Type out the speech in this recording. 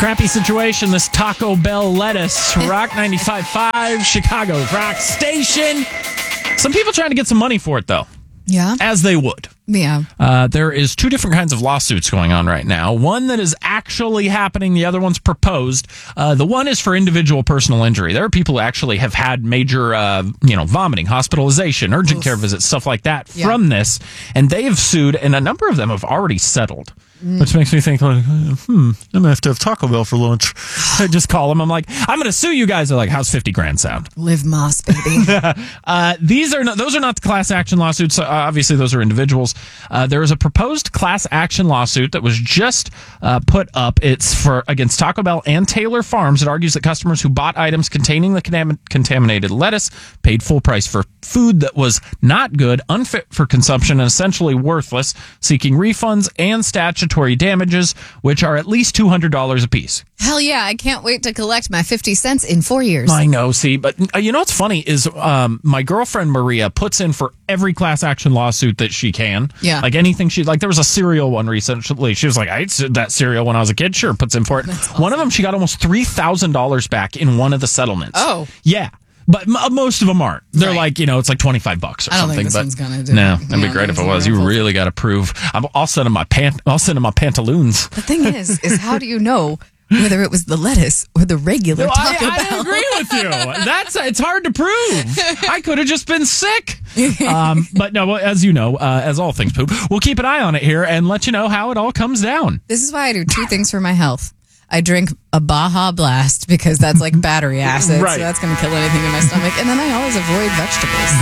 Crappy situation, this Taco Bell lettuce. Rock 95.5, Chicago's Rock Station. Some people trying to get some money for it, though. Yeah. As they would. Yeah. There is two different kinds of lawsuits going on right now. One that is actually happening. The other one's proposed. The one is for individual personal injury. There are people who actually have had major, vomiting, hospitalization, urgent care visits, stuff like that from this. And they have sued, and a number of them have already settled. Which makes me think, like, I'm going to have Taco Bell for lunch. I just call them. I'm like, I'm going to sue you guys. They're like, how's 50 grand sound? Live Moss, baby. Those are not the class action lawsuits. Obviously, those are individuals. There is a proposed class action lawsuit that was just put up. It's against Taco Bell and Taylor Farms. It argues that customers who bought items containing the contaminated lettuce paid full price for food that was not good, unfit for consumption, and essentially worthless, seeking refunds and statutory damages, which are at least $200 a piece. Hell yeah, I can't wait to collect my 50 cents in 4 years. I know, see, but you know what's funny is my girlfriend Maria puts in for every class action lawsuit that she can. Yeah. Like anything there was a cereal one recently. She was like, I ate that cereal when I was a kid. Sure, puts in for it. That's awesome. One of them, she got almost $3,000 back in one of the settlements. Oh. Yeah. But most of them aren't. They're like, it's like $25 or something. I don't think this one's gonna do no, it. that'd be great if it was. You really got to prove. I'll send them my pantaloons. The thing is how do you know whether it was the lettuce or the regular Taco Bell? I agree with you. It's hard to prove. I could have just been sick. But no, as you know, as all things poop, we'll keep an eye on it here and let you know how it all comes down. This is why I do two things for my health. I drink a Baja Blast because that's like battery acid, right. so that's going to kill anything in my stomach. And then I always avoid vegetables.